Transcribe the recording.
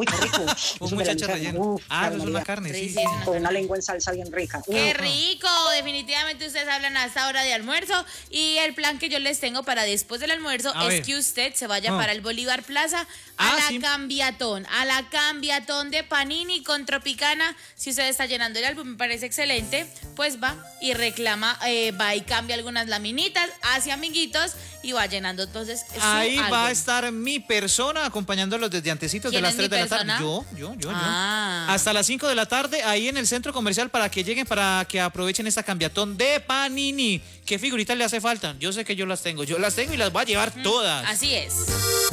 Uy, qué rico. Un Eso me muchacho la relleno. Uf, Ah, eso es una María. carne, sí. Sí, es una Con una lengua en salsa bien rica. ¡Qué rico! Definitivamente ustedes hablan a esta hora de almuerzo y el plan que yo les tengo para después del almuerzo A es ver. que usted se vaya para el Bolívar Plaza Ah, a la sí. Cambiatón de Panini con Tropicana. Si usted está llenando el álbum, me parece excelente, pues va y reclama, va y cambia algunas laminitas, hace amiguitos y va llenando entonces su Ahí va a álbum. estar mi persona acompañándolos desde antecitos de ¿Quién las es 3 mi de la tarde. persona? Yo. Ah. Hasta las 5 de la tarde ahí en el centro comercial para que lleguen, para que aprovechen esta cambiatón de Panini. ¿Qué figuritas le hace falta? Yo sé que yo las tengo y las voy a llevar todas. Así es.